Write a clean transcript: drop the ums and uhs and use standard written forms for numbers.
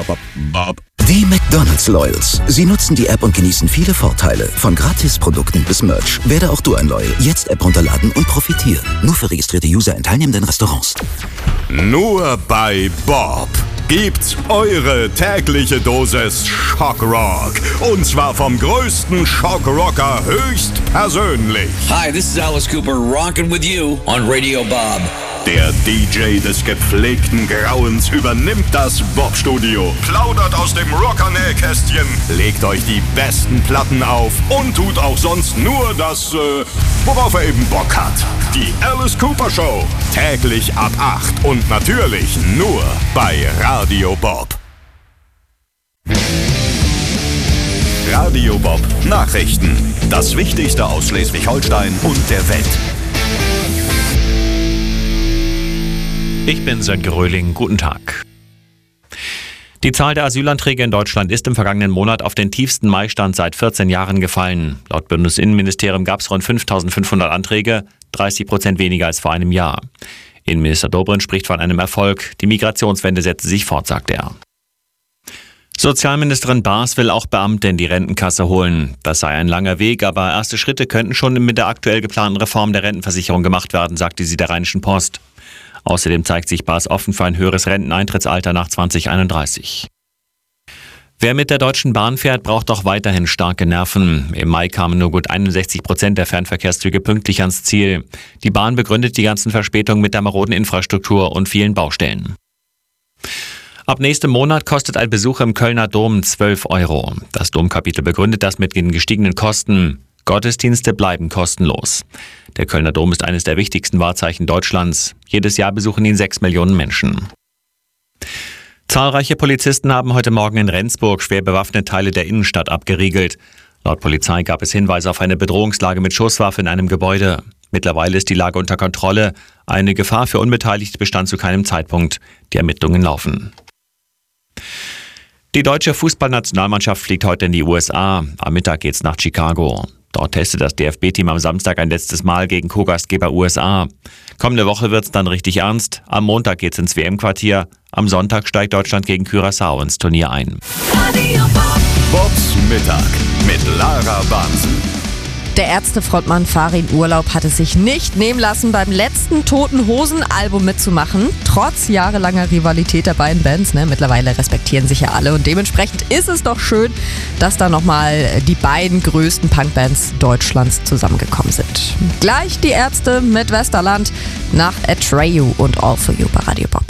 Die McDonald's Loyals. Sie nutzen die App und genießen viele Vorteile. Von Gratisprodukten bis Merch. Werde auch du ein Loyal. Jetzt App runterladen und profitieren. Nur für registrierte User in teilnehmenden Restaurants. Nur bei Bob gibt's eure tägliche Dosis Schockrock. Und zwar vom größten Schockrocker höchstpersönlich. Hi, this is Alice Cooper, rocking with you on Radio Bob. Der DJ des gepflegten Grauens übernimmt das Bob-Studio, plaudert aus dem Rocker-Nähkästchen, legt euch die besten Platten auf und tut auch sonst nur das, worauf er eben Bock hat. Die Alice Cooper Show, täglich ab 8 und natürlich nur bei Radio Bob. Radio Bob Nachrichten. Das Wichtigste aus Schleswig-Holstein und der Welt. Ich bin Sönke Röhling, guten Tag. Die Zahl der Asylanträge in Deutschland ist im vergangenen Monat auf den tiefsten Mai-Stand seit 14 Jahren gefallen. Laut Bundesinnenministerium gab es rund 5.500 Anträge, 30% weniger als vor einem Jahr. Innenminister Dobrindt spricht von einem Erfolg. Die Migrationswende setze sich fort, sagt er. Sozialministerin Baas will auch Beamte in die Rentenkasse holen. Das sei ein langer Weg, aber erste Schritte könnten schon mit der aktuell geplanten Reform der Rentenversicherung gemacht werden, sagte sie der Rheinischen Post. Außerdem zeigt sich Baas offen für ein höheres Renteneintrittsalter nach 2031. Wer mit der Deutschen Bahn fährt, braucht auch weiterhin starke Nerven. Im Mai kamen nur gut 61% der Fernverkehrszüge pünktlich ans Ziel. Die Bahn begründet die ganzen Verspätungen mit der maroden Infrastruktur und vielen Baustellen. Ab nächstem Monat kostet ein Besuch im Kölner Dom 12 €. Das Domkapitel begründet das mit den gestiegenen Kosten. Gottesdienste bleiben kostenlos. Der Kölner Dom ist eines der wichtigsten Wahrzeichen Deutschlands. Jedes Jahr besuchen ihn 6 Millionen Menschen. Zahlreiche Polizisten haben heute Morgen in Rendsburg schwer bewaffnete Teile der Innenstadt abgeriegelt. Laut Polizei gab es Hinweise auf eine Bedrohungslage mit Schusswaffe in einem Gebäude. Mittlerweile ist die Lage unter Kontrolle. Eine Gefahr für Unbeteiligte bestand zu keinem Zeitpunkt. Die Ermittlungen laufen. Die deutsche Fußballnationalmannschaft fliegt heute in die USA. Am Mittag geht's nach Chicago. Dort testet das DFB-Team am Samstag ein letztes Mal gegen Co-Gastgeber USA. Kommende Woche wird's dann richtig ernst. Am Montag geht's ins WM-Quartier. Am Sonntag steigt Deutschland gegen Curaçao ins Turnier ein. Bobs Mittag mit Lara Bansen. Der Ärzte-Frontmann Farin Urlaub hat es sich nicht nehmen lassen, beim letzten Toten-Hosen-Album mitzumachen. Trotz jahrelanger Rivalität der beiden Bands. Mittlerweile respektieren sich ja alle. Und dementsprechend ist es doch schön, dass da nochmal die beiden größten Punkbands Deutschlands zusammengekommen sind. Gleich die Ärzte mit Westerland nach Atreyu und All For You bei Radio Bob.